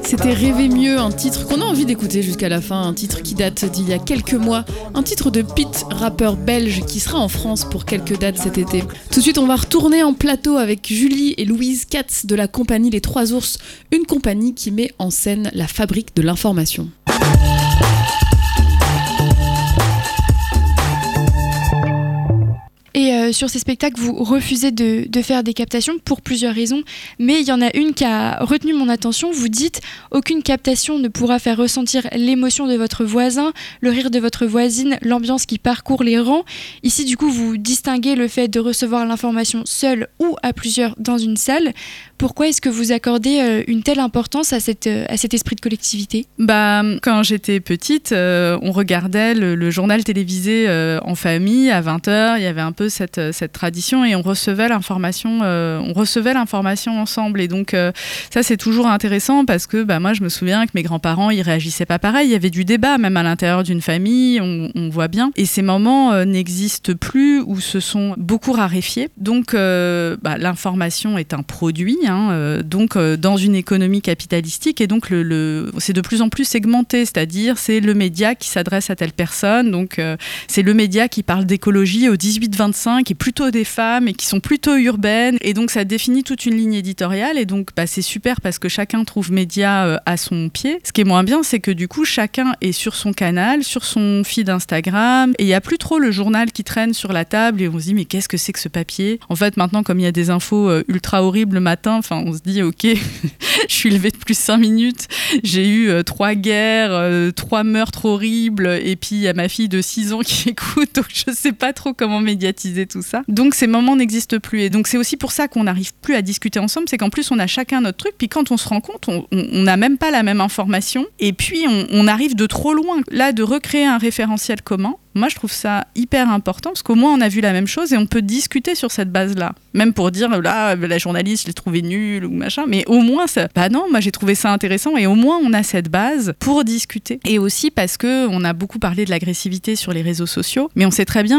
c'était Rêver mieux, un titre qu'on a envie d'écouter jusqu'à la fin, un titre qui date d'il y a quelques mois, un titre de Pete, rappeur belge qui sera en France pour quelques dates cet été. Tout de suite, on va retourner en plateau avec Julie et Louise Katz de la compagnie Les Trois Ours, une compagnie qui met en scène la fabrique de l'information. Et sur ces spectacles, vous refusez de faire des captations pour plusieurs raisons, mais il y en a une qui a retenu mon attention. Vous dites « Aucune captation ne pourra faire ressentir l'émotion de votre voisin, le rire de votre voisine, l'ambiance qui parcourt les rangs ». Ici, du coup, vous distinguez le fait de recevoir l'information seul ou à plusieurs dans une salle. Pourquoi est-ce que vous accordez une telle importance à cet esprit de collectivité ? Quand j'étais petite, on regardait le journal télévisé en famille à 20h. Il y avait un peu cette tradition et on recevait l'information ensemble. Et donc, ça, c'est toujours intéressant parce que moi, je me souviens que mes grands-parents, ils réagissaient pas pareil. Il y avait du débat, même à l'intérieur d'une famille, on voit bien. Et ces moments n'existent plus ou se sont beaucoup raréfiés. Donc, l'information est un produit, dans une économie capitalistique, et donc c'est de plus en plus segmenté, c'est-à-dire c'est le média qui s'adresse à telle personne, donc c'est le média qui parle d'écologie aux 18-25 et plutôt des femmes et qui sont plutôt urbaines, et donc ça définit toute une ligne éditoriale, et donc c'est super parce que chacun trouve média à son pied. Ce qui est moins bien, c'est que du coup chacun est sur son canal, sur son feed Instagram, et il n'y a plus trop le journal qui traîne sur la table et on se dit mais qu'est-ce que c'est que ce papier ? En fait maintenant, comme il y a des infos ultra horribles le matin, on se dit ok, je suis levée de plus 5 minutes, j'ai eu 3 guerres, 3 meurtres horribles, et puis il y a ma fille de 6 ans qui écoute, donc je sais pas trop comment médiatiser tout ça. Donc ces moments n'existent plus, et donc c'est aussi pour ça qu'on n'arrive plus à discuter ensemble, c'est qu'en plus on a chacun notre truc, puis quand on se rend compte, on n'a même pas la même information, et puis on arrive de trop loin. Là, de recréer un référentiel commun, moi, je trouve ça hyper important parce qu'au moins, on a vu la même chose et on peut discuter sur cette base-là. Même pour dire, là, la journaliste, je l'ai trouvée nulle ou machin. Mais au moins, non, moi, j'ai trouvé ça intéressant et au moins, on a cette base pour discuter. Et aussi parce qu'on a beaucoup parlé de l'agressivité sur les réseaux sociaux, mais on sait très bien